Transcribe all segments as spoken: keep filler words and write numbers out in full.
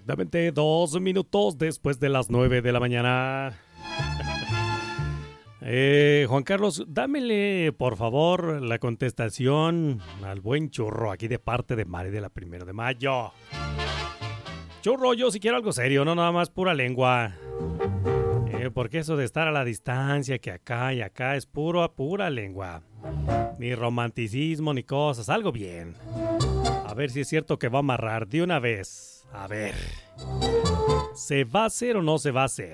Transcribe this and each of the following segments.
Exactamente dos minutos después de las nueve de la mañana. Eh, Juan Carlos, dámele por favor la contestación al buen Churro aquí de parte de Mari de la Primero de Mayo. Churro, yo si quiero algo serio, no nada más pura lengua. Eh, porque eso de estar a la distancia, que acá y acá es puro, pura lengua. Ni romanticismo ni cosas, algo bien. A ver si es cierto que va a amarrar de una vez. A ver, ¿se va a hacer o no se va a hacer?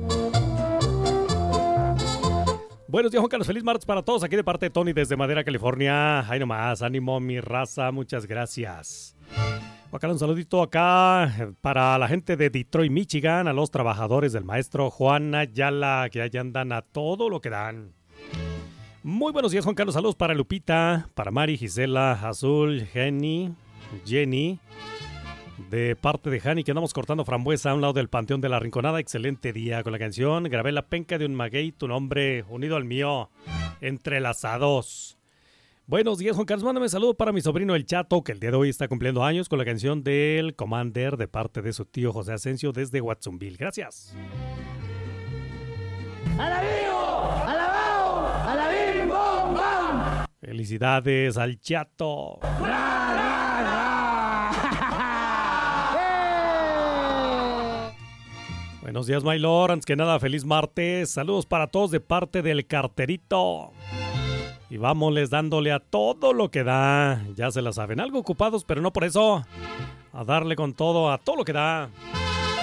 Buenos días, Juan Carlos. Feliz martes para todos. Aquí de parte de Tony desde Madera, California. Ahí nomás, ánimo, mi raza. Muchas gracias. Juan Carlos, un saludito acá para la gente de Detroit, Michigan, a los trabajadores del maestro Juan Ayala, que allá andan a todo lo que dan. Muy buenos días, Juan Carlos. Saludos para Lupita, para Mari, Gisela, Azul, Jenny, Jenny. De parte de Jani, que andamos cortando frambuesa a un lado del Panteón de la Rinconada. Excelente día con la canción. Grabé la penca de un maguey, tu nombre unido al mío, entrelazados. Buenos días, Juan Carlos. Mándame saludo para mi sobrino El Chato, que el día de hoy está cumpliendo años, con la canción del Commander de parte de su tío José Asensio desde Watsonville. Gracias. ¡Alabío! ¡Alabao! ¡Alabim, bom, bam! Felicidades al Chato. ¡Ra, ra, ra! Buenos días, my lord. Antes que nada, feliz martes. Saludos para todos de parte del carterito. Y vámonos dándole a todo lo que da. Ya se la saben. Algo ocupados, pero no por eso. A darle con todo, a todo lo que da.